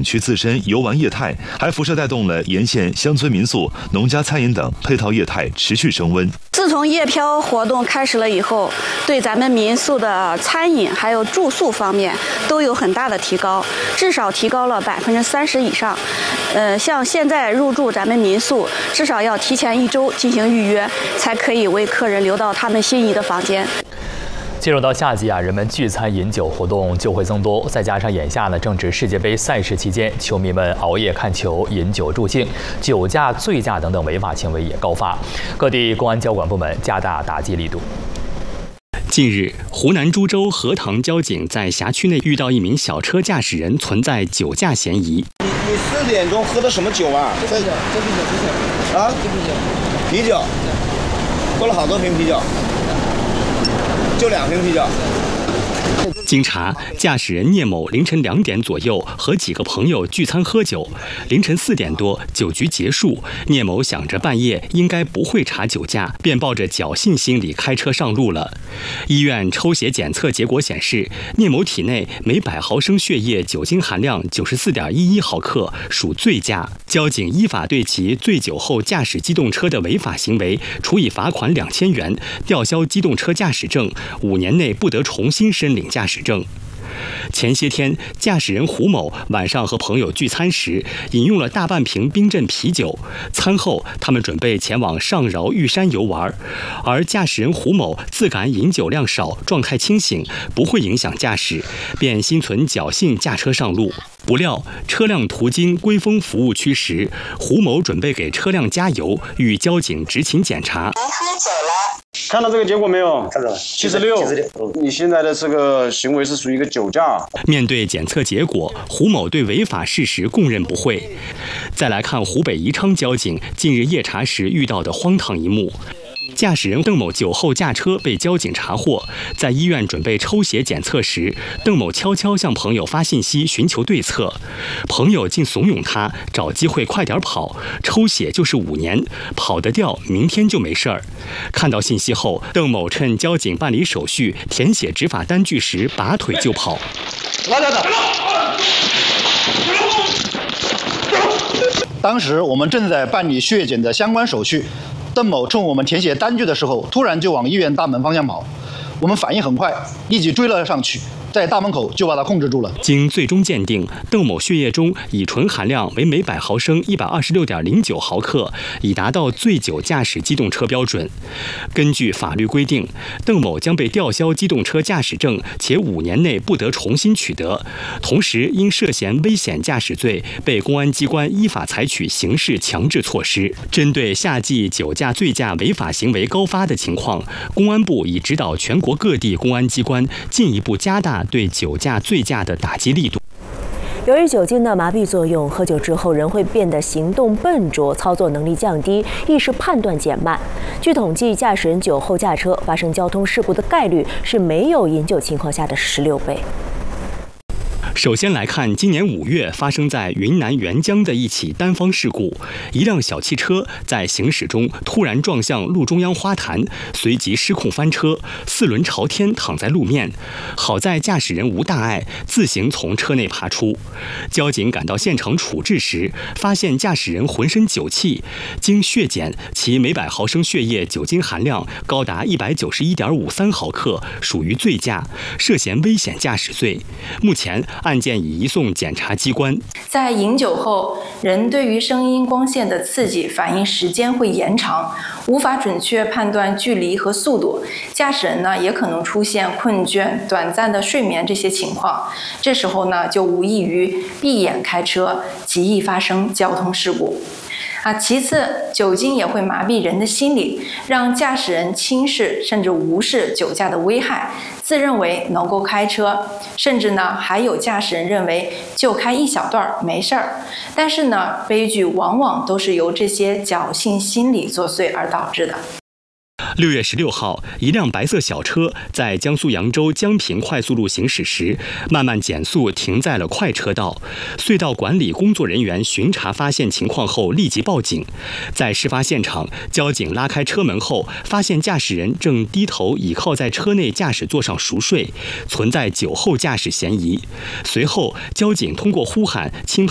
区自身游玩业态，还辐射带动了沿线乡村民宿、农家餐饮等配套业态持续升温。 自从夜漂活动开始了以后，对咱们民宿的餐饮还有住宿方面都有很大的提高，至少提高了30%以上。像现在入住咱们民宿，至少要提前1周进行预约，才可以为客人留到他们心仪的房间。 进入到夏季人们聚餐饮酒活动就会增多，再加上眼下正值世界杯赛事期间，球迷们熬夜看球、饮酒助兴，酒驾、醉驾等等违法行为也高发，各地公安交管部门加大打击力度。 近日，湖南株洲荷塘交警在辖区内遇到一名小车驾驶人存在酒驾嫌疑。 你4点钟喝的什么酒啊？这啤酒。啊？啤酒。喝了好多瓶啤酒。就2瓶啤酒。 经查，驾驶人聂某凌晨2点左右和几个朋友聚餐喝酒，凌晨4点多酒局结束，聂某想着半夜应该不会查酒驾，便抱着侥幸心理开车上路了。医院抽血检测结果显示，聂某体内每100毫升血液酒精含量94.11毫克，属醉驾。交警依法对其醉酒后驾驶机动车的违法行为处以罚款2000元，吊销机动车驾驶证，5年内不得重新申领驾驶证。前些天，驾驶人胡某晚上和朋友聚餐时，饮用了大半瓶冰镇啤酒。餐后，他们准备前往上饶玉山游玩，而驾驶人胡某自感饮酒量少，状态清醒，不会影响驾驶，便心存侥幸驾车上路。不料，车辆途经龟峰服务区时，胡某准备给车辆加油，与交警执勤检查。 您喝酒了？ 看到这个结果没有？看到了，76。你现在的这个行为是属于一个酒驾。 面对检测结果，胡某对违法事实供认不讳。再来看湖北宜昌交警近日夜查时遇到的荒唐一幕。驾驶人邓某酒后驾车被交警查获，在医院准备抽血检测时，邓某悄悄向朋友发信息寻求对策，朋友竟怂恿他找机会快点跑，抽血就是5年，跑得掉明天就没事儿。看到信息后，邓某趁交警办理手续、填写执法单据时拔腿就跑。 当时我们正在办理血检的相关手续，邓某趁我们填写单据的时候，突然就往医院大门方向跑。我们反应很快，立即追了上去，在大门口就把他控制住了。 经最终鉴定，邓某血液中乙醇含量为每100毫升126.09毫克，已达到醉酒驾驶机动车标准。根据法律规定，邓某将被吊销机动车驾驶证，且5年内不得重新取得。同时，因涉嫌危险驾驶罪，被公安机关依法采取刑事强制措施。针对夏季酒驾、醉驾违法行为高发的情况，公安部已指导全国各地公安机关进一步加大对酒驾、醉驾的打击力度。 由于酒精的麻痹作用，喝酒之后人会变得行动笨拙，操作能力降低，意识判断减慢。据统计，驾驶人酒后驾车发生交通事故的概率是没有饮酒情况下的16倍。 首先来看今年5月发生在云南沅江的一起单方事故，一辆小汽车在行驶中突然撞向路中央花坛，随即失控翻车，4轮朝天躺在路面。好在驾驶人无大碍，自行从车内爬出。交警赶到现场处置时，发现驾驶人浑身酒气，经血检，其每100毫升血液酒精含量高达191.53毫克，属于醉驾，涉嫌危险驾驶罪。目前案件已移送检察机关。 在饮酒后，人对于声音、光线的刺激反应时间会延长，无法准确判断距离和速度。驾驶人也可能出现困倦、短暂的睡眠这些情况。这时候就无异于闭眼开车，极易发生交通事故。其次，酒精也会麻痹人的心理，让驾驶人轻视甚至无视酒驾的危害，自认为能够开车，甚至还有驾驶人认为就开一小段没事儿。但是悲剧往往都是由这些侥幸心理作祟而导致的。 6月16号，一辆白色小车在江苏扬州江平快速路行驶时，慢慢减速停在了快车道。隧道管理工作人员巡查发现情况后，立即报警。在事发现场，交警拉开车门后，发现驾驶人正低头倚靠在车内驾驶座上熟睡，存在酒后驾驶嫌疑。随后，交警通过呼喊轻